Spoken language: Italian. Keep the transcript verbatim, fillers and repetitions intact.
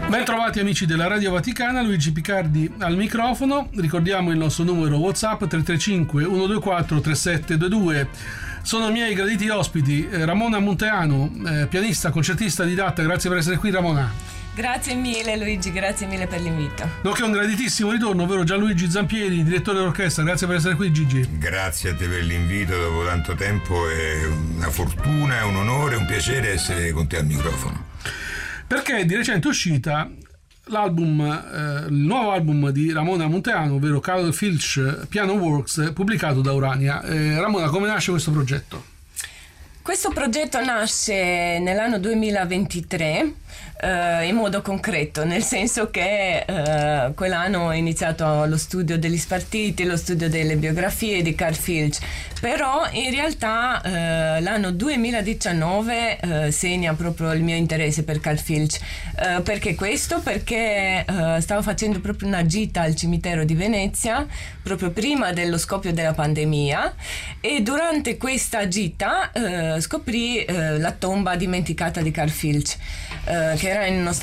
Ben trovati amici della Radio Vaticana, Luigi Picardi al microfono. Ricordiamo il nostro numero WhatsApp tre tre cinque uno due quattro tre sette due due. Sono miei graditi ospiti eh, Ramona Munteanu, eh, pianista, concertista, didatta. Grazie per essere qui, Ramona. Grazie mille Luigi, grazie mille per l'invito. Nonché un graditissimo ritorno, ovvero Gianluigi Zampieri, direttore d'orchestra. Grazie per essere qui, Gigi. Grazie a te per l'invito dopo tanto tempo, è una fortuna, è un onore, un piacere essere con te al microfono. Perché di recente è uscita l'album, eh, il nuovo album di Ramona Munteanu, ovvero Carl Filch Piano Works, pubblicato da Urania. Eh, Ramona, come nasce questo progetto? Questo progetto nasce nell'anno duemilaventitré eh, in modo concreto, nel senso che eh, quell'anno ho iniziato lo studio degli spartiti, lo studio delle biografie di Carl Filch, però in realtà eh, l'anno duemiladiciannove eh, segna proprio il mio interesse per Carl Filch. Eh, perché questo? Perché eh, stavo facendo proprio una gita al cimitero di Venezia proprio prima dello scoppio della pandemia, e durante questa gita eh, scoprì eh, la tomba dimenticata di Carl Filch, eh, che era in uno stato